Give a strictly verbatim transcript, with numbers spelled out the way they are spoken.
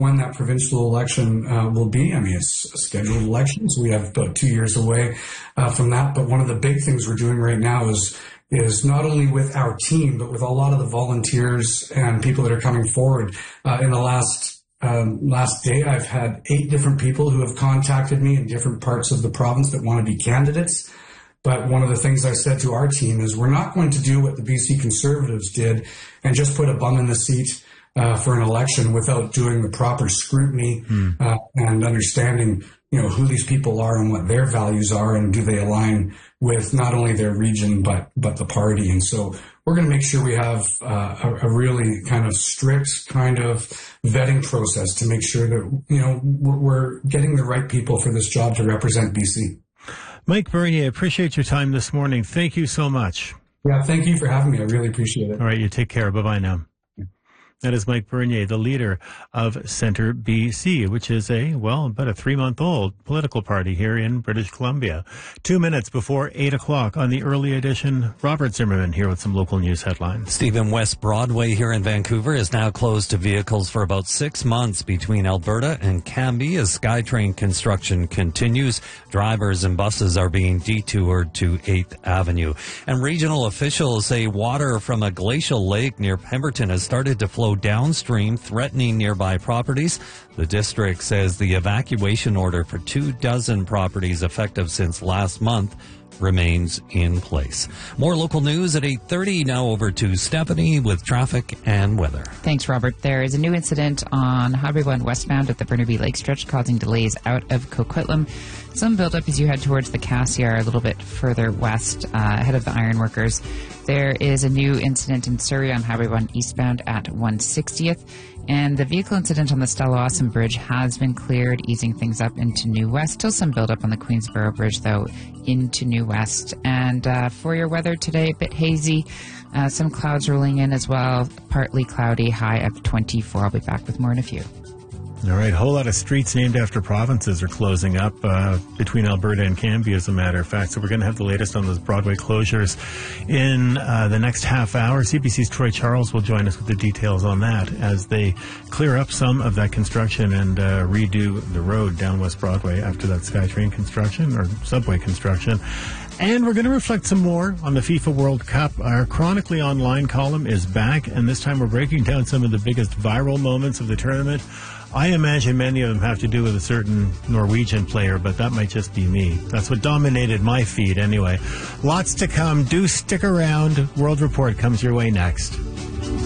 when that provincial election uh, will be. I mean, it's a scheduled election, so we have about two years away uh, from that. But one of the big things we're doing right now is is not only with our team, but with a lot of the volunteers and people that are coming forward. Uh, in the last um, last day, I've had eight different people who have contacted me in different parts of the province that want to be candidates. But one of the things I said to our team is we're not going to do what the B C Conservatives did and just put a bum in the seat uh, for an election without doing the proper scrutiny mm. uh, and understanding, you know, who these people are and what their values are, and do they align with not only their region but but the party. And so we're going to make sure we have uh, a, a really kind of strict kind of vetting process to make sure that, you know, we're, we're getting the right people for this job to represent B C. Mike Bernier, appreciate your time this morning. Thank you so much. Yeah, thank you for having me. I really appreciate it. All right, you take care. Bye-bye now. That is Mike Bernier, the leader of Centre B C, which is a, well, about a three-month-old political party here in British Columbia. Two minutes before eight o'clock on the early edition, Robert Zimmerman here with some local news headlines. Stephen, West Broadway here in Vancouver is now closed to vehicles for about six months between Alberta and Cambie as SkyTrain construction continues. Drivers and buses are being detoured to eighth Avenue. And regional officials say water from a glacial lake near Pemberton has started to flow downstream, threatening nearby properties. The district says the evacuation order for two dozen properties effective since last month remains in place. More local news at eight thirty. Now over to Stephanie with traffic and weather. Thanks, Robert. There is a new incident on Highway one westbound at the Burnaby Lake stretch causing delays out of Coquitlam. Some buildup as you head towards the Cassiar a little bit further west uh, ahead of the ironworkers. There is a new incident in Surrey on Highway one eastbound at one sixtieth. And the vehicle incident on the Stella Awesome Bridge has been cleared, easing things up into New West. Still some buildup on the Queensboro Bridge, though, into New West. And uh, for your weather today, a bit hazy. Uh, some clouds rolling in as well. Partly cloudy, high of twenty-four. I'll be back with more in a few. All right, a whole lot of streets named after provinces are closing up uh, between Alberta and Cambie, as a matter of fact. So we're going to have the latest on those Broadway closures in uh, the next half hour. C B C's Troy Charles will join us with the details on that as they clear up some of that construction and uh, redo the road down West Broadway after that SkyTrain construction or subway construction. And we're going to reflect some more on the FIFA World Cup. Our Chronically Online column is back, and this time we're breaking down some of the biggest viral moments of the tournament. I imagine many of them have to do with a certain Norwegian player, but that might just be me. That's what dominated my feed anyway. Lots to come. Do stick around. World Report comes your way next.